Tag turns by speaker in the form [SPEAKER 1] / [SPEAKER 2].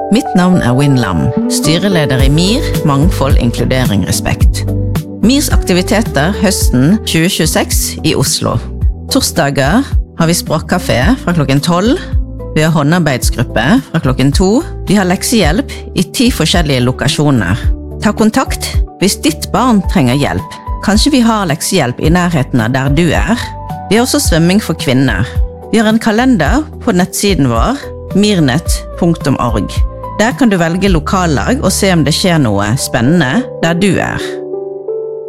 [SPEAKER 1] Mitt navn Win Lam, styreleder I MIR, Mangfold, Inkludering, Respekt. MIRs aktiviteter høsten 2026 I Oslo. Torsdager har vi språkkafé fra klokken 12, vi har håndarbeidsgruppe fra klokken 2, vi har leksehjelp I 10 forskjellige lokasjoner. Ta kontakt hvis ditt barn trenger hjelp. Kanskje vi har leksehjelp I nærheten av der du Vi har også svømming for kvinner. Vi har en kalender på nettsiden vår, mirnet.org. Der kan du velge lokallag og se om det skjer noe spennende der du